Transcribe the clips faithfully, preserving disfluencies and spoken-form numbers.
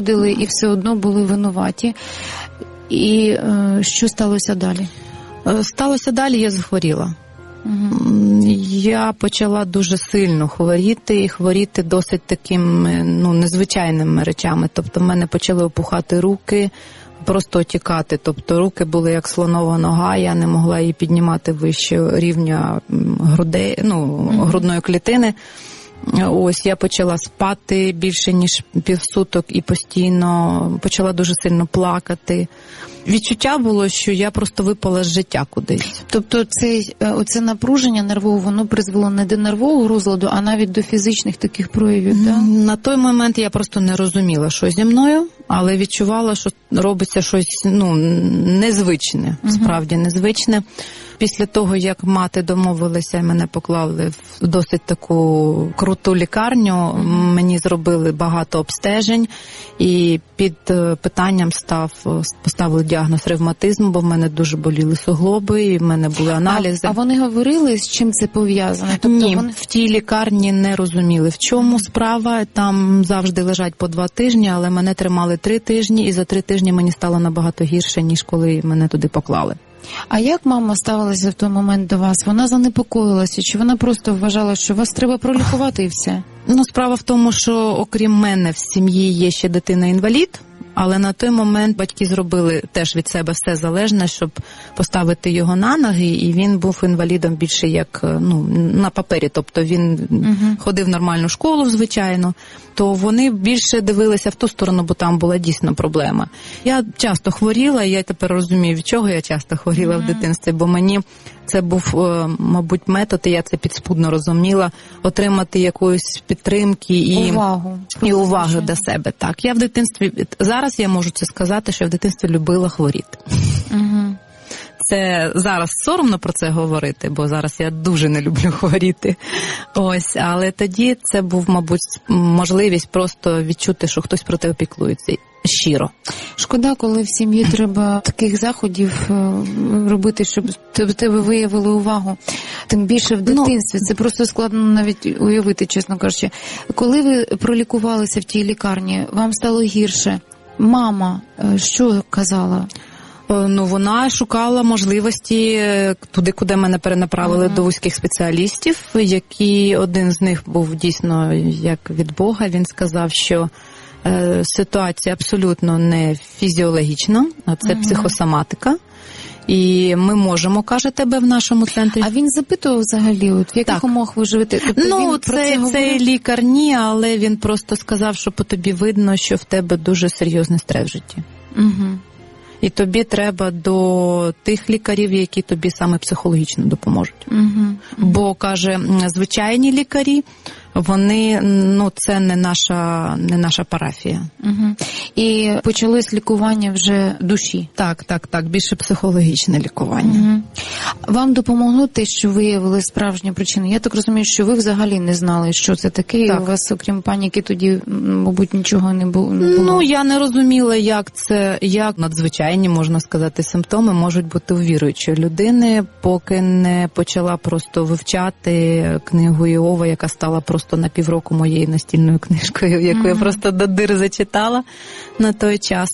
виходили і все одно були винуваті. І е, що сталося далі? Сталося далі, я захворіла. Угу. Я почала дуже сильно хворіти, і хворіти досить такими, ну, незвичайними речами. Тобто в мене почали опухати руки, просто отікати. Тобто руки були як слонова нога, я не могла її піднімати вище рівня грудей, ну, угу. грудної клітини. Ось, я почала спати більше, ніж півсуток і постійно почала дуже сильно плакати. Відчуття було, що я просто випала з життя кудись. Тобто це, оце напруження нервове, воно призвело не до нервового розладу, а навіть до фізичних таких проявів, так? На той момент я просто не розуміла, що зі мною, але відчувала, що робиться щось, ну, незвичне, uh-huh. справді незвичне. Після того, як мати домовилася і мене поклали в досить таку круту лікарню, mm-hmm. мені зробили багато обстежень, і під питанням став, поставили діагноз ревматизму, бо в мене дуже боліли суглоби, і в мене були аналізи. А, а вони говорили, з чим це пов'язано? Тобто Ні, вони... в тій лікарні не розуміли, в чому mm-hmm. справа. Там завжди лежать по два тижні, але мене тримали три тижні, і за три тижні мені стало набагато гірше, ніж коли мене туди поклали. А як мама ставилася в той момент до вас? Вона занепокоїлася? Чи вона просто вважала, що вас треба пролікувати і все? Ну, справа в тому, що окрім мене в сім'ї є ще дитина-інвалід, але на той момент батьки зробили теж від себе все залежне, щоб поставити його на ноги, і він був інвалідом більше як, ну, на папері, тобто він угу. ходив в нормальну школу, звичайно, то вони більше дивилися в ту сторону, бо там була дійсно проблема. Я часто хворіла, і я тепер розумію, від чого я часто хворіла угу. в дитинстві, бо мені це був, мабуть, метод, і я це підспудно розуміла, отримати якоїсь підтримки і увагу, і уваги до себе. Так, я в дитинстві, зараз я можу це сказати, що я в дитинстві любила хворіти. Угу. Це зараз соромно про це говорити, бо зараз я дуже не люблю хворіти. Ось, але тоді це був, мабуть, можливість просто відчути, що хтось про тебе піклується. Щиро. Шкода, коли в сім'ї треба таких заходів робити, щоб в тебе виявили увагу. Тим більше в дитинстві. Це просто складно навіть уявити, чесно кажучи. Коли ви пролікувалися в тій лікарні, вам стало гірше. Мама що казала? Ну, вона шукала можливості туди, куди мене перенаправили uh-huh. до вузьких спеціалістів, які один з них був дійсно як від Бога. Він сказав, що е, ситуація абсолютно не фізіологічна, а це uh-huh. психосоматика. І ми можемо, каже, тебе в нашому центрі. А він запитував взагалі, от в яких так. умовах ви живете? Тобто ну, він це, про це це лікар ні, але він просто сказав, що по тобі видно, що в тебе дуже серйозний стрес в житті. Угу. І тобі треба до тих лікарів, які тобі саме психологічно допоможуть. Угу. Бо, каже, звичайні лікарі, вони, ну, це не наша, не наша парафія. Угу. І почалось лікування вже душі. Так, так, так, більше психологічне лікування. Угу. Вам допомогло те, що виявили справжні причини? Я так розумію, що ви взагалі не знали, що це таке, так. І у вас, окрім паніки, тоді, мабуть, нічого не було? Ну, я не розуміла, як це, як надзвичайні, можна сказати, симптоми можуть бути у віруючої людини, поки не почала просто вивчати книгу Іова, яка стала просто на півроку моєю настільною книжкою, яку mm-hmm. я просто до дир зачитала на той час.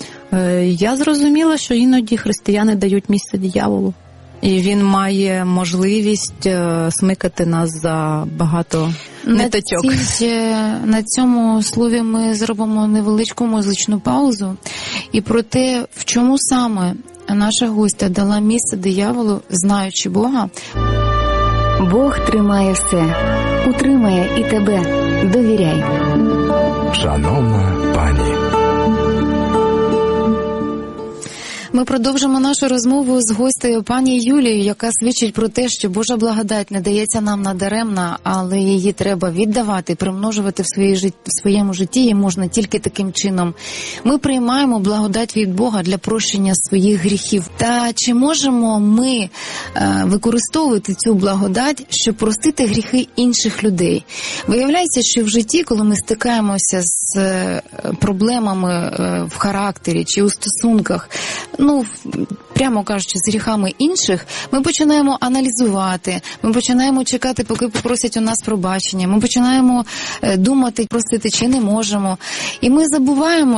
Я зрозуміла, що іноді християни дають місце дияволу. І він має можливість смикати нас за багато ниточок. На, ці, на цьому слові ми зробимо невеличку музичну паузу. І про те, в чому саме наша гостя дала місце дияволу, знаючи Бога. Бог тримає все, утримає і тебе. Довіряй. Шановна пані. Ми продовжимо нашу розмову з гостею пані Юлією, яка свідчить про те, що Божа благодать не дається нам надаремно, але її треба віддавати, примножувати в, своїй житті, в своєму житті, і можна тільки таким чином. Ми приймаємо благодать від Бога для прощення своїх гріхів. Та чи можемо ми е, використовувати цю благодать, щоб простити гріхи інших людей? Виявляється, що в житті, коли ми стикаємося з е, проблемами е, в характері чи у стосунках, ну, прямо кажучи, з гріхами інших, ми починаємо аналізувати, ми починаємо чекати, поки попросять у нас пробачення, ми починаємо думати, простити чи не можемо. І ми забуваємо,